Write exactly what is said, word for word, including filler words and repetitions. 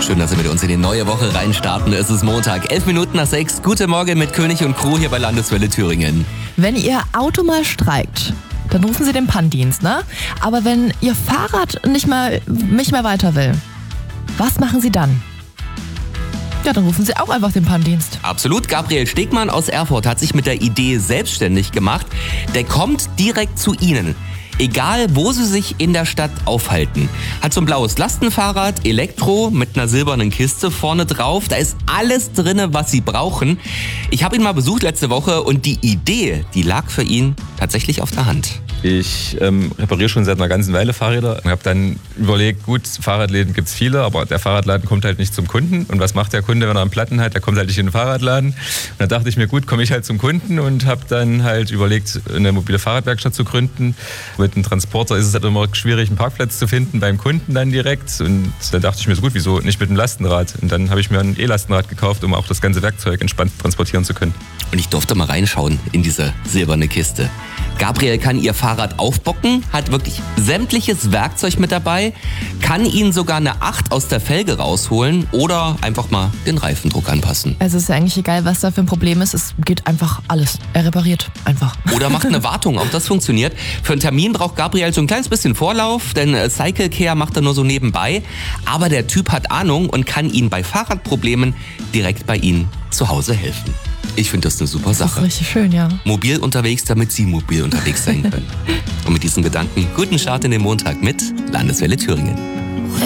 Schön, dass Sie mit uns in die neue Woche reinstarten. Es ist Montag, elf Minuten nach sechs. Guten Morgen mit König und Crew hier bei Landeswelle Thüringen. Wenn Ihr Auto mal streikt, dann rufen Sie den Panndienst, ne? Aber wenn Ihr Fahrrad nicht mehr, nicht mehr weiter will, was machen Sie dann? Ja, dann rufen Sie auch einfach den Panndienst. Absolut. Gabriel Stegmann aus Erfurt hat sich mit der Idee selbstständig gemacht. Der kommt direkt zu Ihnen. Egal, wo Sie sich in der Stadt aufhalten. Hat so ein blaues Lastenfahrrad, Elektro mit einer silbernen Kiste vorne drauf. Da ist alles drinne, was Sie brauchen. Ich habe ihn mal besucht letzte Woche und die Idee, die lag für ihn tatsächlich auf der Hand. Ich ähm, repariere schon seit einer ganzen Weile Fahrräder und habe dann überlegt, gut, Fahrradläden gibt's viele, aber der Fahrradladen kommt halt nicht zum Kunden. Und was macht der Kunde, wenn er einen Platten hat? Der kommt halt nicht in den Fahrradladen. Und dann dachte ich mir, gut, komme ich halt zum Kunden und habe dann halt überlegt, eine mobile Fahrradwerkstatt zu gründen. Mit einem Transporter ist es halt immer schwierig, einen Parkplatz zu finden beim Kunden dann direkt. Und dann dachte ich mir so, gut, wieso nicht mit einem Lastenrad? Und dann habe ich mir ein E-Lastenrad gekauft, um auch das ganze Werkzeug entspannt transportieren zu können. Und ich durfte mal reinschauen in diese silberne Kiste. Gabriel kann ihr Fahrrad aufbocken, hat wirklich sämtliches Werkzeug mit dabei, kann Ihnen sogar eine acht aus der Felge rausholen oder einfach mal den Reifendruck anpassen. Also es ist ja eigentlich egal, was da für ein Problem ist, es geht einfach alles. Er repariert einfach. Oder macht eine Wartung, auch das funktioniert. Für einen Termin braucht Gabriel so ein kleines bisschen Vorlauf, denn Cycle Care macht er nur so nebenbei. Aber der Typ hat Ahnung und kann Ihnen bei Fahrradproblemen direkt bei Ihnen zu Hause helfen. Ich finde das eine super Sache. Das ist richtig schön, ja. Mobil unterwegs, damit Sie mobil unterwegs sein können. Und mit diesen Gedanken, guten Start in den Montag mit Landeswelle Thüringen.